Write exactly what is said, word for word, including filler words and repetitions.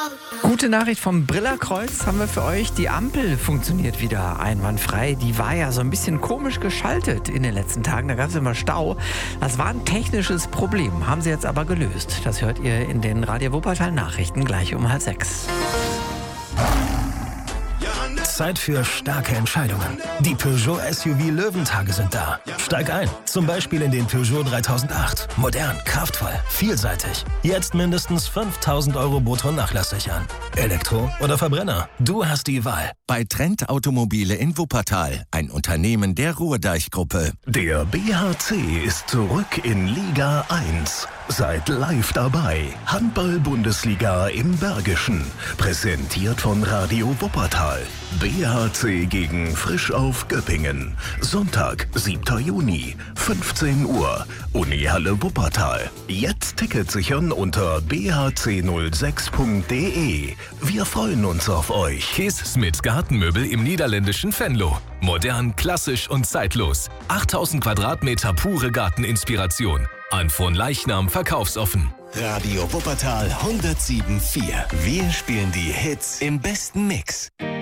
Gute Nachricht vom Brillerkreuz haben wir für euch. Die Ampel funktioniert wieder einwandfrei. Die war ja so ein bisschen komisch geschaltet in den letzten Tagen. Da gab es immer Stau. Das war ein technisches Problem. Haben sie jetzt aber gelöst. Das hört ihr in den Radio Wuppertal Nachrichten gleich um halb sechs. Zeit für starke Entscheidungen. Die Peugeot S U V Löwentage sind da. Steig ein, zum Beispiel in den Peugeot dreitausendacht. Modern, kraftvoll, vielseitig. Jetzt mindestens fünftausend Euro brutto nachlasssichern. Elektro oder Verbrenner? Du hast die Wahl. Bei Trend Automobile in Wuppertal, ein Unternehmen der Ruhrdeich-Gruppe. Der B H C ist zurück in Liga eins. Seid live dabei. Handball-Bundesliga im Bergischen. Präsentiert von Radio Wuppertal. B H C gegen Frisch auf Göppingen. Sonntag, siebter Juni, fünfzehn Uhr. Unihalle Wuppertal. Jetzt Ticket sichern unter b h c null sechs punkt d e. Wir freuen uns auf euch. Kees Smit Gartenmöbel im niederländischen Venlo. Modern, klassisch und zeitlos. achttausend Quadratmeter pure Garteninspiration. An Fronleichnam verkaufsoffen. Radio Wuppertal hundertsieben Komma vier. Wir spielen die Hits im besten Mix.